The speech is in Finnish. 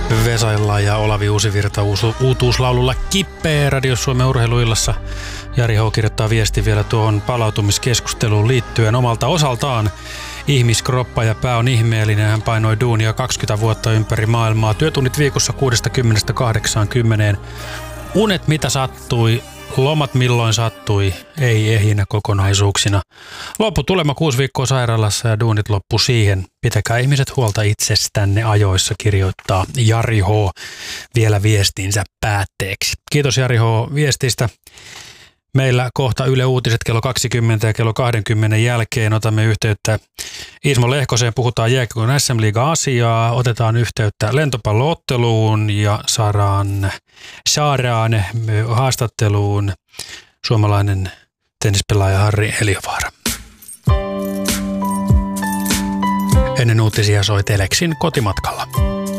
Vesailla ja Olavi Uusivirta uutuuslaululla Kippee Radio Suomen urheiluillassa. Jari H. kirjoittaa viesti vielä tuohon palautumiskeskusteluun liittyen omalta osaltaan. Ihmiskroppa ja pää on ihmeellinen. Hän painoi duunia 20 vuotta ympäri maailmaa. Työtunnit viikossa 60–80. Unet mitä sattui, lomat milloin sattui, ei ehjinä kokonaisuuksina. Lopputulema 6 viikkoa sairaalassa ja duunit loppu siihen. Pitäkää ihmiset huolta itsestänne ajoissa, kirjoittaa Jari H. vielä viestinsä päätteeksi. Kiitos Jari H. viestistä. Meillä kohta Yle Uutiset kello 20 ja kello 20 jälkeen otamme yhteyttä Ismo Lehkoseen, puhutaan jääkiekon SM-liiga-asiaa, otetaan yhteyttä lentopallootteluun ja saadaan haastatteluun suomalainen tennispelaaja Harri Heliövaara. Ennen uutisia soi Telexin Kotimatkalla.